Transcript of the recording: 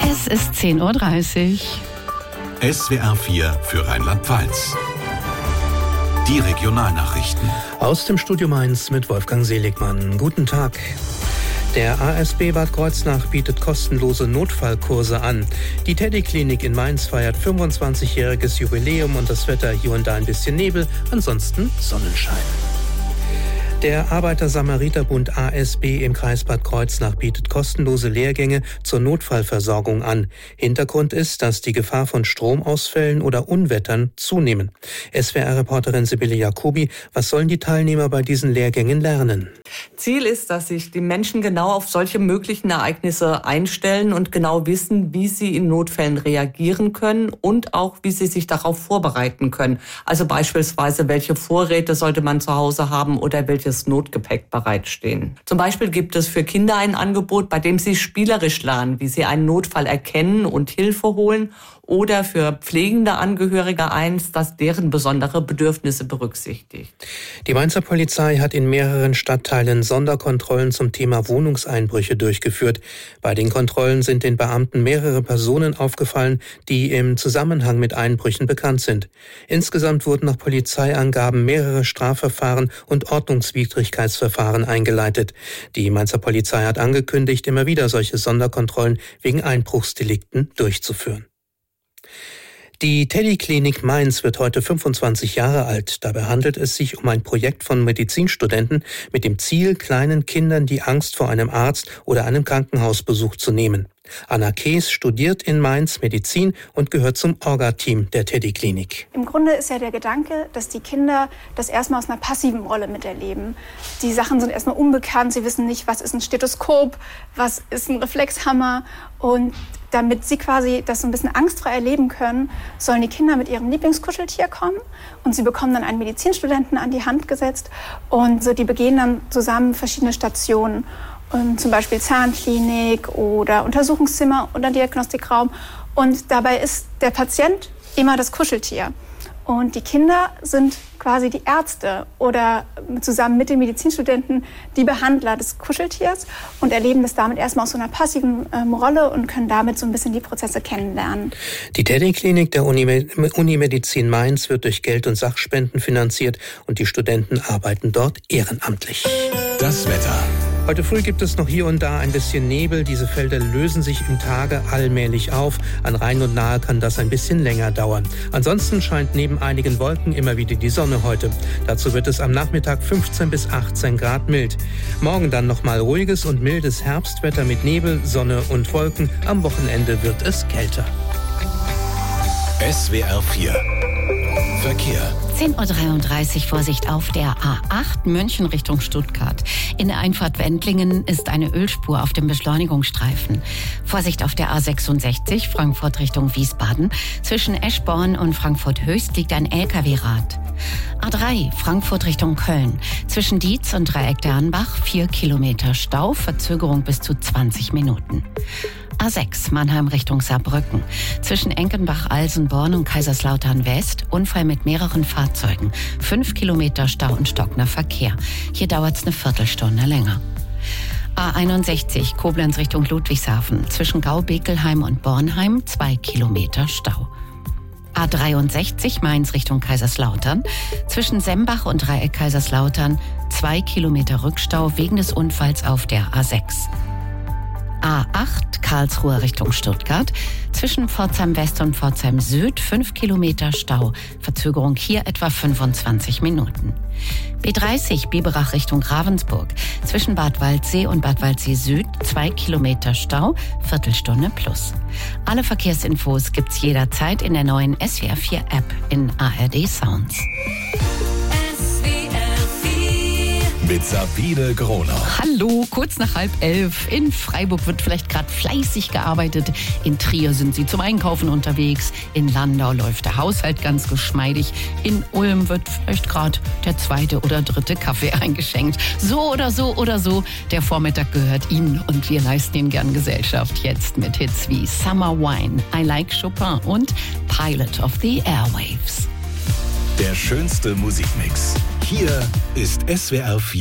Es ist 10:30 Uhr. SWR 4 für Rheinland-Pfalz. Die Regionalnachrichten. Aus dem Studio Mainz mit Wolfgang Seligmann. Guten Tag. Der ASB Bad Kreuznach bietet kostenlose Notfallkurse an. Die Teddy-Klinik in Mainz feiert 25-jähriges Jubiläum und das Wetter hier und da ein bisschen Nebel, ansonsten Sonnenschein. Der Arbeiter-Samariter-Bund ASB im Kreis Bad Kreuznach bietet kostenlose Lehrgänge zur Notfallversorgung an. Hintergrund ist, dass die Gefahr von Stromausfällen oder Unwettern zunehmen. SWR-Reporterin Sibylle Jacobi, was sollen die Teilnehmer bei diesen Lehrgängen lernen? Ziel ist, dass sich die Menschen genau auf solche möglichen Ereignisse einstellen und genau wissen, wie sie in Notfällen reagieren können und auch, wie sie sich darauf vorbereiten können. Also beispielsweise, welche Vorräte sollte man zu Hause haben oder welches Notgepäck bereitstehen. Zum Beispiel gibt es für Kinder ein Angebot, bei dem sie spielerisch lernen, wie sie einen Notfall erkennen und Hilfe holen, oder für pflegende Angehörige eins, das deren besondere Bedürfnisse berücksichtigt. Die Mainzer Polizei hat in mehreren Stadtteilen Sonderkontrollen zum Thema Wohnungseinbrüche durchgeführt. Bei den Kontrollen sind den Beamten mehrere Personen aufgefallen, die im Zusammenhang mit Einbrüchen bekannt sind. Insgesamt wurden nach Polizeiangaben mehrere Strafverfahren und Ordnungswidrigkeitsverfahren eingeleitet. Die Mainzer Polizei hat angekündigt, immer wieder solche Sonderkontrollen wegen Einbruchsdelikten durchzuführen. Die Teddy-Klinik Mainz wird heute 25 Jahre alt. Dabei handelt es sich um ein Projekt von Medizinstudenten mit dem Ziel, kleinen Kindern die Angst vor einem Arzt oder einem Krankenhausbesuch zu nehmen. Anna Kees studiert in Mainz Medizin und gehört zum Orga-Team der Teddy-Klinik. Im Grunde ist ja der Gedanke, dass die Kinder das erstmal aus einer passiven Rolle miterleben. Die Sachen sind erstmal unbekannt, sie wissen nicht, was ist ein Stethoskop, was ist ein Reflexhammer. Und damit sie quasi das so ein bisschen angstfrei erleben können, sollen die Kinder mit ihrem Lieblingskuscheltier kommen und sie bekommen dann einen Medizinstudenten an die Hand gesetzt und so, die begehen dann zusammen verschiedene Stationen. Zum Beispiel Zahnklinik oder Untersuchungszimmer oder Diagnostikraum. Und dabei ist der Patient immer das Kuscheltier. Und die Kinder sind quasi die Ärzte oder zusammen mit den Medizinstudenten die Behandler des Kuscheltiers und erleben das damit erstmal aus so einer passiven Rolle und können damit so ein bisschen die Prozesse kennenlernen. Die Teddy-Klinik der Unimedizin Mainz wird durch Geld- und Sachspenden finanziert und die Studenten arbeiten dort ehrenamtlich. Das Wetter. Heute früh gibt es noch hier und da ein bisschen Nebel. Diese Felder lösen sich im Tage allmählich auf. An Rhein und Nahe kann das ein bisschen länger dauern. Ansonsten scheint neben einigen Wolken immer wieder die Sonne heute. Dazu wird es am Nachmittag 15 bis 18 Grad mild. Morgen dann nochmal ruhiges und mildes Herbstwetter mit Nebel, Sonne und Wolken. Am Wochenende wird es kälter. SWR 4 Verkehr. 10:33 Uhr, Vorsicht auf der A8 München Richtung Stuttgart. In der Einfahrt Wendlingen ist eine Ölspur auf dem Beschleunigungsstreifen. Vorsicht auf der A66 Frankfurt Richtung Wiesbaden. Zwischen Eschborn und Frankfurt Höchst liegt ein LKW-Rad. A3 Frankfurt Richtung Köln. Zwischen Dietz und Dreieck der Anbach 4 Kilometer Stau, Verzögerung bis zu 20 Minuten. A6 Mannheim Richtung Saarbrücken. Zwischen Enkenbach-Alsenborn und Kaiserslautern West Unfall mit mehreren Fahrzeugen. 5 Kilometer Stau und stockender Verkehr. Hier dauert es eine Viertelstunde länger. A61 Koblenz Richtung Ludwigshafen. Zwischen Gau-Bekelheim und Bornheim 2 Kilometer Stau. A63 Mainz Richtung Kaiserslautern. Zwischen Sembach und Dreieck Kaiserslautern 2 Kilometer Rückstau wegen des Unfalls auf der A6. A8 Karlsruhe Richtung Stuttgart. Zwischen Pforzheim West und Pforzheim Süd 5 Kilometer Stau. Verzögerung hier etwa 25 Minuten. B30 Biberach Richtung Ravensburg. Zwischen Bad Waldsee und Bad Waldsee Süd 2 Kilometer Stau, Viertelstunde plus. Alle Verkehrsinfos gibt's jederzeit in der neuen SWR 4 App in ARD Sounds. Mit Sabine Groner. Hallo, kurz nach 10:30. In Freiburg wird vielleicht gerade fleißig gearbeitet. In Trier sind sie zum Einkaufen unterwegs. In Landau läuft der Haushalt ganz geschmeidig. In Ulm wird vielleicht gerade der 2. oder 3. Kaffee eingeschenkt. So oder so oder so. Der Vormittag gehört Ihnen und wir leisten Ihnen gern Gesellschaft. Jetzt mit Hits wie Summer Wine, I Like Chopin und Pilot of the Airwaves. Der schönste Musikmix. Hier ist SWR 4.